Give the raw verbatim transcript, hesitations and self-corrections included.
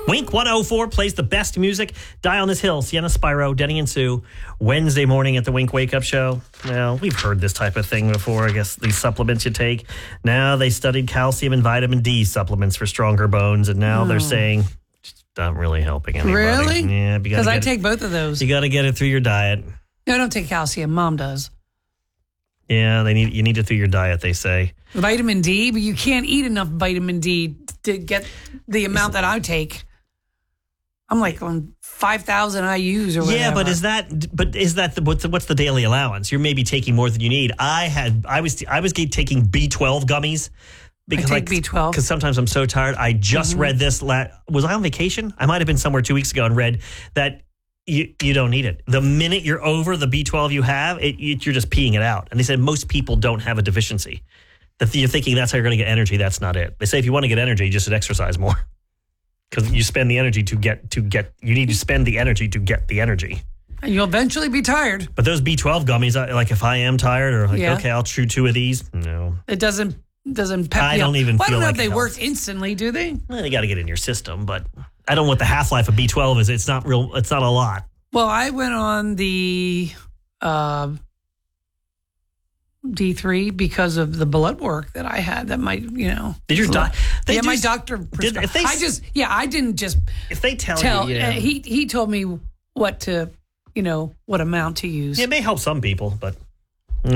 Wink one oh four plays the best music. Die on this hill. Sienna Spyro, Denny and Sue. Wednesday morning at the Wink Wake Up Show. Now, we've heard this type of thing before. I guess these supplements you take. Now they studied calcium and vitamin D supplements for stronger bones, and now mm. they're saying it's not really helping anybody. Really? Yeah, because I take both of those. You got to get it through your diet. No, I don't take calcium. Mom does. Yeah, they need you need it through your diet, they say. Vitamin D, but you can't eat enough vitamin D to get the amount that I take. I'm like on five thousand I U's or whatever. Yeah, but is that but is that the, what's the, what's the daily allowance? You're maybe taking more than you need. I had I was I was taking B twelve gummies because I take like, B twelve because sometimes I'm so tired. I just mm-hmm. read this. La- was I on vacation? I might have been somewhere two weeks ago and read that you you don't need it. The minute you're over the B twelve you have, it, it, you're just peeing it out. And they said most people don't have a deficiency. If you're thinking that's how you're going to get energy, that's not it. They say if you want to get energy, just exercise more. Because you spend the energy to get, to get, you need to spend the energy to get the energy. And you'll eventually be tired. But those B twelve gummies, like if I am tired or like, yeah. okay, I'll chew two of these. No. It doesn't, doesn't pep I you don't up. even well, feel I don't know like if they it work helps. instantly, do they? Well, they got to get in your system, but I don't know what the half-life of B twelve is. It's not real, it's not a lot. Well, I went on the uh, D three because of the blood work that I had. That might, you know. Did your doc? Yeah, my doctor. Did, if they, I just, yeah, I didn't just. If they tell, tell you, yeah. uh, he he told me what to, you know, what amount to use. It may help some people, but